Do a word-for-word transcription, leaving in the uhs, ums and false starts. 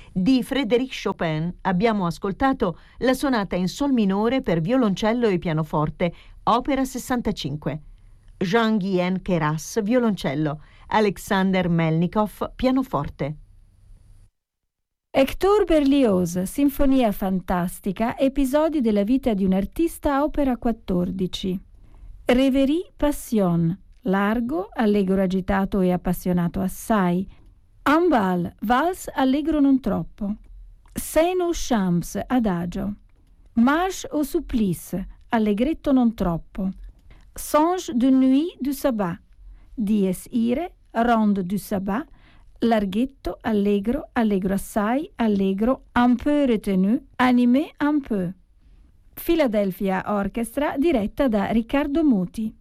Di Frédéric Chopin abbiamo ascoltato la sonata in sol minore per violoncello e pianoforte, opera sessantacinque. Jean-Guyen Queyras, violoncello, Alexander Melnikov, pianoforte. Hector Berlioz, Sinfonia fantastica, episodi della vita di un artista, opera quattordici. Rêverie Passion, largo, allegro agitato e appassionato assai. Un bal, vals allegro non troppo. Scène aux champs, adagio. Marche au supplice, allegretto non troppo. Songe de nuit du sabbat, dies irae, ronde du sabbat, larghetto, allegro, allegro assai, allegro, un peu retenu, animé un peu. Philadelphia Orchestra, diretta da Riccardo Muti.